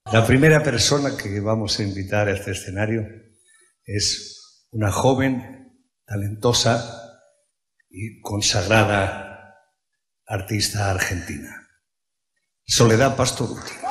La primera persona que vamos a invitar a este escenario es una joven, talentosa y consagrada artista argentina, Soledad Pastorutti.